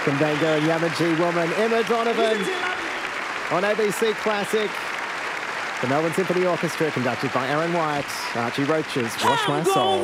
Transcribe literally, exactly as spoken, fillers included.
Kumbenga and Yamaji Woman, Emma Donovan on A B C Classic. The Melbourne Symphony Orchestra, conducted by Aaron White, Archie Roach's Wash My Soul.